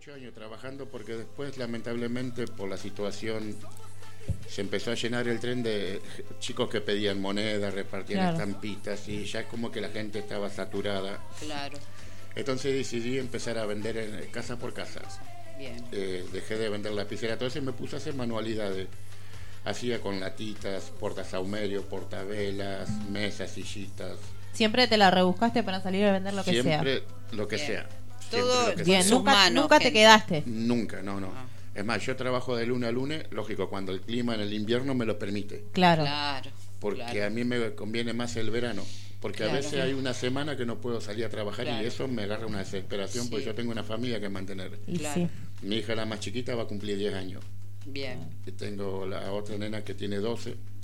muchos años trabajando porque después, lamentablemente, por la situación, se empezó a llenar el tren de chicos que pedían monedas, repartían estampitas y ya como que la gente estaba saturada. Claro. Entonces decidí empezar a vender casa por casa. Bien. Dejé de vender lapicera, entonces me puse a hacer manualidades. Hacía con latitas, portasaumerio, portavelas, mesas, sillitas. Siempre te la rebuscaste para salir a vender lo que sea. Siempre lo que Bien. sea. Todo Lo que bien, sea. nunca te quedaste. Nunca, no. Ah. Es más, yo trabajo de lunes a lunes, lógico, cuando el clima en el invierno me lo permite. Claro. Claro. Porque claro. a mí me conviene más el verano. Porque Claro. a veces hay una semana que no puedo salir a trabajar Claro. y eso me agarra una desesperación Sí. porque yo tengo una familia que mantener. Y Claro. sí. Mi hija, la más chiquita, va a cumplir 10 años. Bien. Y tengo la otra nena que tiene 12.